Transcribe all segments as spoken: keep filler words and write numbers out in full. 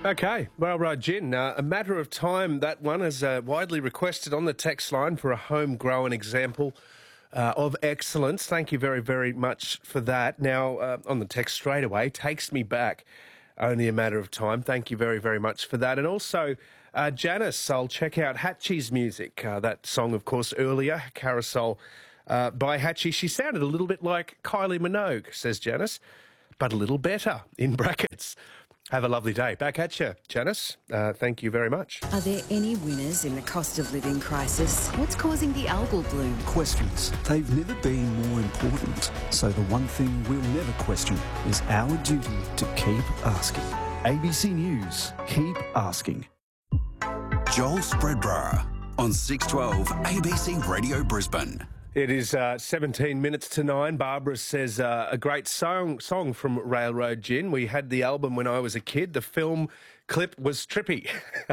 Okay, well, right, Jen, uh, a matter of time, that one is uh, widely requested on the text line for a homegrown example uh, of excellence. Thank you very, very much for that. Now, uh, on the text straight away, takes me back, only a matter of time. Thank you very, very much for that. And also, uh, Janice, I'll check out Hatchie's music. Uh, that song, of course, earlier, Carousel uh, by Hatchie. She sounded a little bit like Kylie Minogue, says Janice, but a little better, in brackets. Have a lovely day. Back at you, Janice. Uh, thank you very much. Are there any winners in the cost of living crisis? What's causing the algal bloom? Questions. They've never been more important. So the one thing we'll never question is our duty to keep asking. A B C News. Keep asking. Joel Spreadborough on six twelve A B C Radio Brisbane. It is uh, seventeen minutes to nine. Barbara says uh, a great song song from Railroad Gin. We had the album when I was a kid. The film clip was trippy.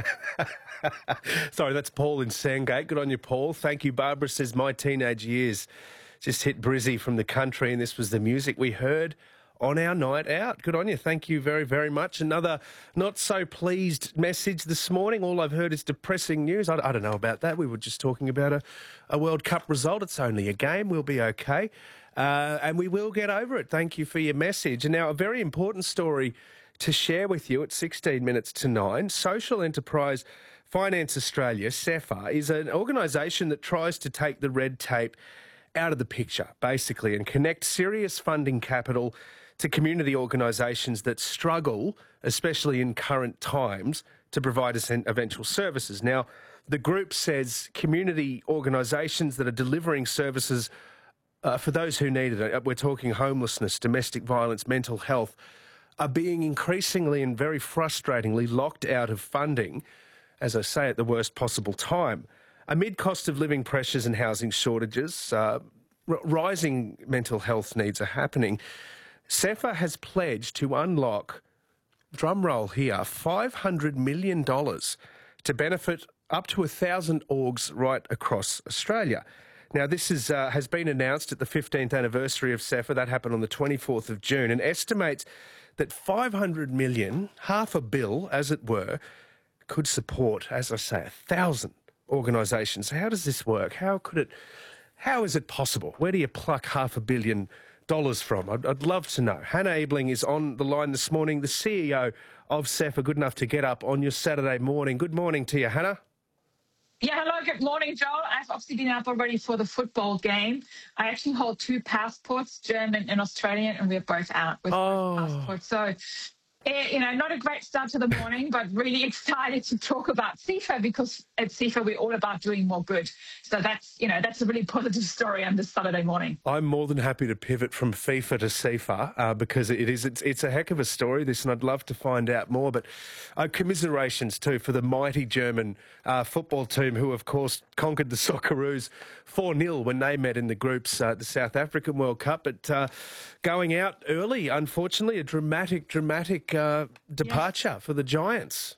Sorry, that's Paul in Sandgate. Good on you, Paul. Thank you. Barbara says my teenage years just hit Brizzy from the country, and this was the music we heard on our night out. Good on you. Thank you very, very much. Another not so pleased message this morning. All I've heard is depressing news. I, I don't know about that. We were just talking about a, a World Cup result. It's only a game. We'll be okay. Uh, and we will get over it. Thank you for your message. And now a very important story to share with you at sixteen minutes to nine. Social Enterprise Finance Australia, SEFA, is an organisation that tries to take the red tape out of the picture, basically, and connect serious funding capital to community organisations that struggle, especially in current times, to provide essential services. Now, the group says community organisations that are delivering services uh, for those who need it, we're talking homelessness, domestic violence, mental health, are being increasingly and very frustratingly locked out of funding, as I say, at the worst possible time. Amid cost of living pressures and housing shortages, uh, r- rising mental health needs are happening. SEFA has pledged to unlock, drumroll here, five hundred million dollars to benefit up to one thousand orgs right across Australia. Now, this is, uh, has been announced at the fifteenth anniversary of SEFA. That happened on the twenty-fourth of June, and estimates that five hundred million dollars, half a bill, as it were, could support, as I say, one thousand organisations. How does this work? How could it, how is it possible? Where do you pluck half a billion dollars from? I'd, I'd love to know. Hannah Ebling is on the line this morning, the C E O of SEFA, good enough to get up on your Saturday morning. Good morning to you, Hannah. Yeah, hello, good morning, Joel. I've obviously been up already for the football game. I actually hold two passports, German and Australian, and we're both out with Oh. both passports. So, eh, you know, not a great start to the morning, but really excited to talk about SEFA, because at SEFA we're all about doing more good. So that's, you know, that's a really positive story on this Saturday morning. I'm more than happy to pivot from FIFA to SEFA uh, because it is it's, it's a heck of a story, this, and I'd love to find out more. But uh, commiserations too for the mighty German uh, football team, who of course conquered the Socceroos four nil when they met in the groups uh, the South African World Cup. But uh, going out early, unfortunately, a dramatic, dramatic uh, departure yes. for the Giants.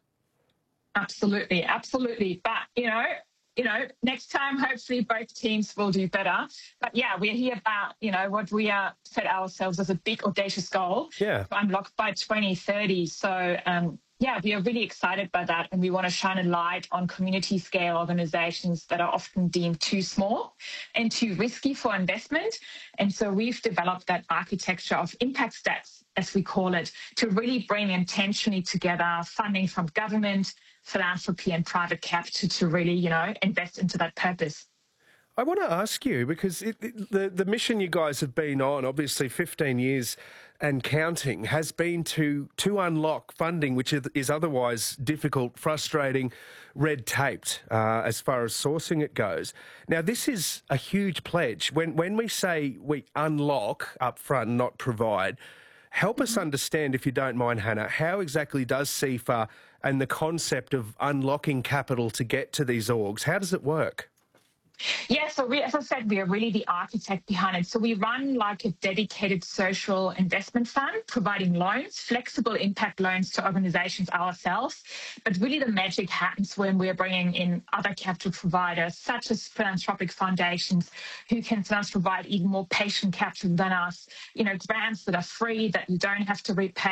Absolutely, absolutely. But, you know, you know, next time, hopefully both teams will do better. But yeah, we're here about, you know, what we are set ourselves as a big audacious goal yeah. to unlock by twenty thirty. So, um, yeah, we are really excited by that. And we want to shine a light on community scale organizations that are often deemed too small and too risky for investment. And so we've developed that architecture of impact stats, as we call it, to really bring intentionally together funding from government, philanthropy and private capital to really, you know, invest into that purpose. I want to ask you, because it, it, the, the mission you guys have been on, obviously fifteen years and counting, has been to to unlock funding, which is, is otherwise difficult, frustrating, red-taped uh, as far as sourcing it goes. Now, this is a huge pledge. When, when we say we unlock up front, not provide, help us understand, if you don't mind, Hannah, how exactly does SEFA and the concept of unlocking capital to get to these orgs, how does it work? Yeah, so we, as I said, we are really the architect behind it. So we run like a dedicated social investment fund, providing loans, flexible impact loans to organizations ourselves. But really the magic happens when we're bringing in other capital providers, such as philanthropic foundations, who can sometimes provide even more patient capital than us, you know, grants that are free, that you don't have to repay.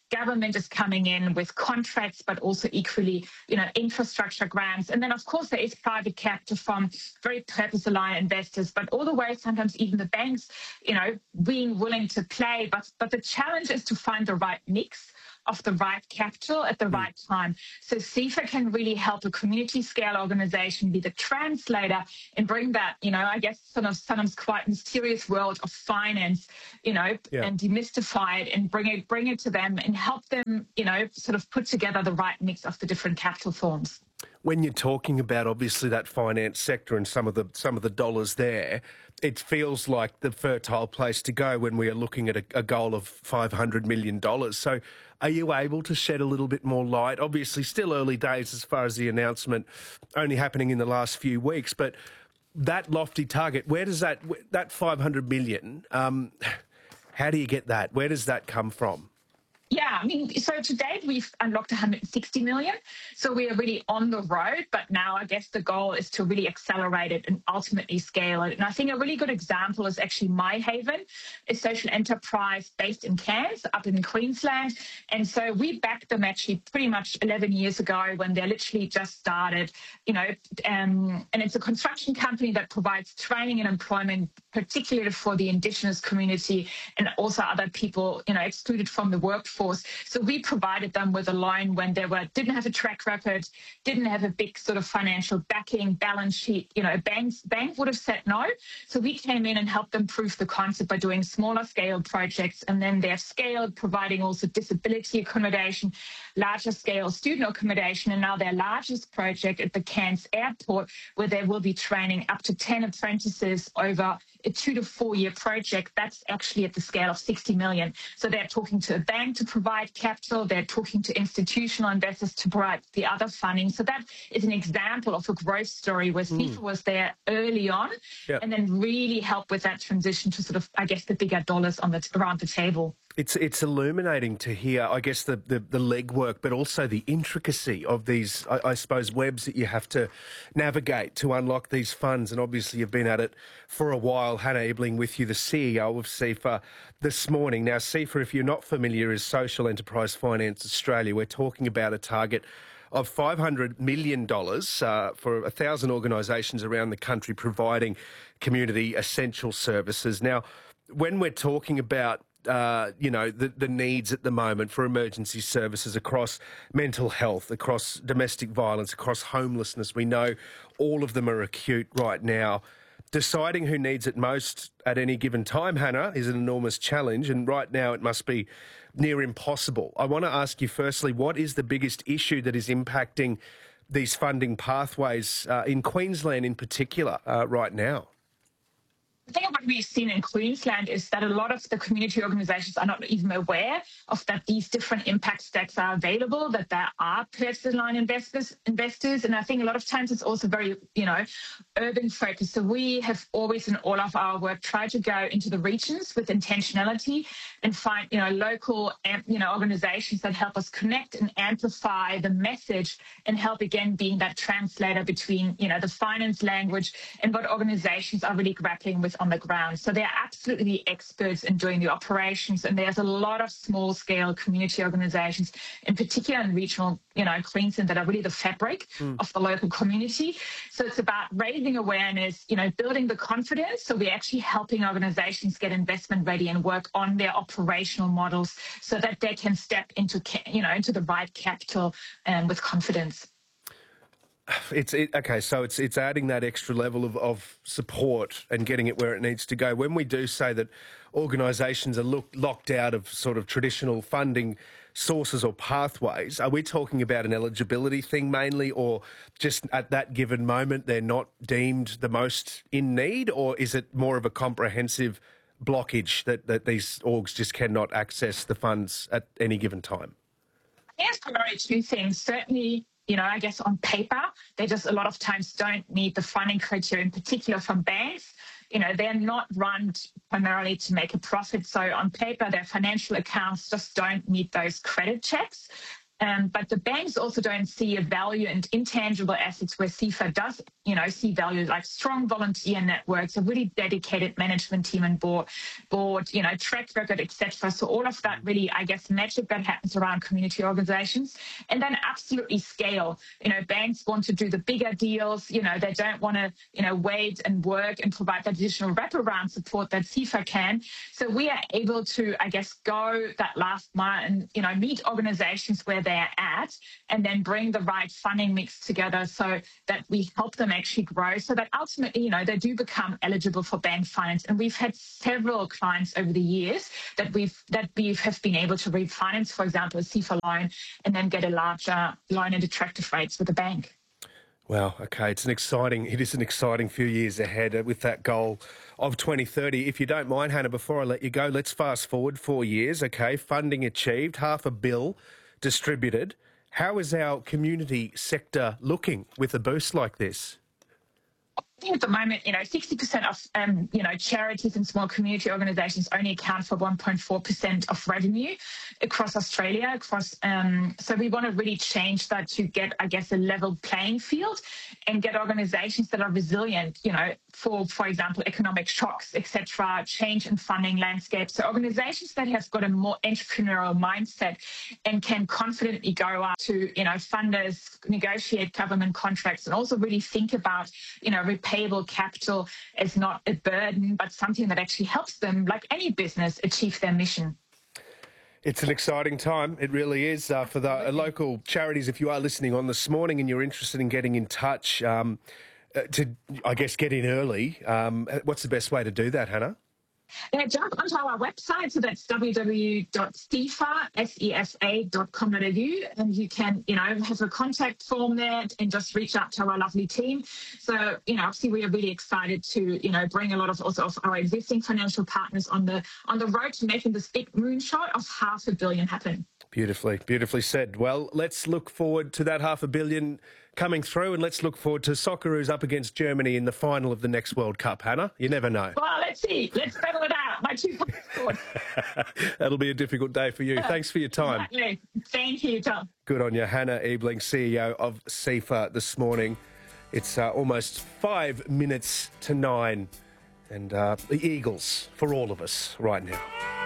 government is coming in with contracts, but also equally, you know, infrastructure grants. And then, of course, there is private capital from very purpose-aligned investors, but all the way, sometimes even the banks, you know, being willing to play. But, but the challenge is to find the right mix of the right capital at the right time. So CEFA can really help a community scale organization be the translator and bring that, you know, I guess sort of sometimes quite mysterious world of finance, you know, yeah. and demystify it and bring it, bring it to them and help them, you know, sort of put together the right mix of the different capital forms. When you're talking about obviously that finance sector and some of the some of the dollars there, it feels like the fertile place to go when we are looking at a, a goal of five hundred million dollars. So are you able to shed a little bit more light? Obviously still early days as far as the announcement only happening in the last few weeks, but that lofty target, where does that, that five hundred million, um, how do you get that? Where does that come from? Yeah, I mean, so to date, we've unlocked one hundred sixty million. So we are really on the road. But now I guess the goal is to really accelerate it and ultimately scale it. And I think a really good example is actually MyHaven, a social enterprise based in Cairns, up in Queensland. And so we backed them actually pretty much eleven years ago when they literally just started, you know, um, and it's a construction company that provides training and employment, particularly for the Indigenous community and also other people, you know, excluded from the workforce. So we provided them with a loan when they were didn't have a track record, didn't have a big sort of financial backing, balance sheet. You know, banks bank would have said no. So we came in and helped them prove the concept by doing smaller scale projects, and then they've scaled, providing also disability accommodation, larger scale student accommodation, and now their largest project at the Cairns Airport, where they will be training up to ten apprentices over a two to four year project. That's actually at the scale of sixty million. So they're talking to a bank to provide capital. They're talking to institutional investors to provide the other funding. So that is an example of a growth story where mm. CEFA was there early on yep. and then really helped with that transition to sort of, I guess, the bigger dollars on the around the table. It's it's illuminating to hear, I guess, the, the, the legwork, but also the intricacy of these, I, I suppose, webs that you have to navigate to unlock these funds. And obviously you've been at it for a while. Hannah Ebling with you, the C E O of CEFA, this morning. Now, CEFA, if you're not familiar, is Social Enterprise Finance Australia. We're talking about a target of five hundred million dollars uh, for one thousand organisations around the country providing community essential services. Now, when we're talking about Uh, you know, the, the needs at the moment for emergency services across mental health, across domestic violence, across homelessness. We know all of them are acute right now. Deciding who needs it most at any given time, Hannah, is an enormous challenge, and right now it must be near impossible. I want to ask you firstly, what is the biggest issue that is impacting these funding pathways uh, in Queensland in particular uh, right now? I think what we've seen in Queensland is that a lot of the community organisations are not even aware of that these different impact stacks are available, that there are personal investors, investors. And I think a lot of times it's also very, you know, urban focused. So we have always in all of our work tried to go into the regions with intentionality and find, you know, local, you know, organisations that help us connect and amplify the message and help, again, being that translator between, you know, the finance language and what organisations are really grappling with on the ground. So they're absolutely experts in doing the operations, and there's a lot of small scale community organizations, in particular in regional, you know, Queensland, that are really the fabric mm. of the local community. So it's about raising awareness, you know, building the confidence. So we're actually helping organizations get investment ready and work on their operational models so that they can step into, you know, into the right capital and with confidence. It's it, okay, so it's it's adding that extra level of, of support and getting it where it needs to go. When we do say that organisations are look, locked out of sort of traditional funding sources or pathways, are we talking about an eligibility thing mainly, or just at that given moment they're not deemed the most in need, or is it more of a comprehensive blockage that, that these orgs just cannot access the funds at any given time? I think it's primarily two things. Certainly, you know, I guess on paper, they just a lot of times don't meet the funding criteria, in particular from banks. You know, they're not run primarily to make a profit. So on paper, their financial accounts just don't meet those credit checks. Um, but the banks also don't see a value in intangible assets where C I F A does, you know, see value, like strong volunteer networks, a really dedicated management team and board, board, you know, track record, et cetera. So all of that really, I guess, magic that happens around community organizations. And then absolutely scale. You know, banks want to do the bigger deals. You know, they don't want to, you know, wait and work and provide that additional wraparound support that C I F A can. So we are able to, I guess, go that last mile and, you know, meet organizations where they're at and then bring the right funding mix together so that we help them actually grow so that ultimately, you know, they do become eligible for bank finance. And we've had several clients over the years that we've that we have been able to refinance, for example, a C I F A loan and then get a larger loan at attractive rates with the bank. Wow, okay, it's an exciting, it is an exciting few years ahead with that goal of twenty thirty. If you don't mind, Hannah, before I let you go, let's fast forward four years, okay, funding achieved, half a bill distributed. How is our community sector looking with a boost like this? I think at the moment, you know, sixty percent of, um, you know, charities and small community organisations only account for one point four percent of revenue across Australia. Across, um, so we want to really change that to get, I guess, a level playing field and get organisations that are resilient, you know, for, for example, economic shocks, et cetera, change in funding landscapes. So organisations that have got a more entrepreneurial mindset and can confidently go out to, you know, funders, negotiate government contracts, and also really think about, you know, repayable capital as not a burden, but something that actually helps them, like any business, achieve their mission. It's an exciting time. It really is uh, for the uh, local charities. If you are listening on this morning and you're interested in getting in touch um, uh, to, I guess, get in early, um, what's the best way to do that, Hannah? Yeah, jump onto our website, so that's w w w dot sefa dot com dot a u, and you can, you know, have a contact form there and just reach out to our lovely team. So, you know, obviously we are really excited to, you know, bring a lot of also of our existing financial partners on the on the road to making this big moonshot of half a billion happen. Beautifully, beautifully said. Well, let's look forward to that half a billion coming through, and let's look forward to Socceroos up against Germany in the final of the next World Cup, Hannah. You never know. Well, let's see. Let's battle it out. My two points. That'll be a difficult day for you. Thanks for your time. Exactly. Thank you, Tom. Good on you. Hannah Ebeling, C E O of C I F A this morning. It's uh, almost five minutes to nine. And uh, the Eagles for all of us right now.